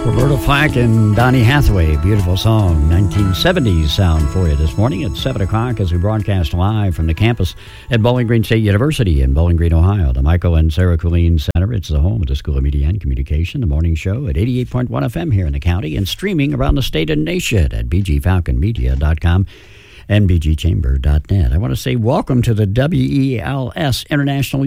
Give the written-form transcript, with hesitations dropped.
Roberta Flack and Donny Hathaway. Beautiful song, 1970s sound for you this morning at 7 o'clock as we broadcast live from the campus at Bowling Green State University in Bowling Green, Ohio. The Michael and Sarah Colleen Center. It's the home of the School of Media and Communication. The morning show at 88.1 FM here in the county and streaming around the state and nation at bgfalconmedia.com and bgchamber.net. I want to say welcome to the WELS International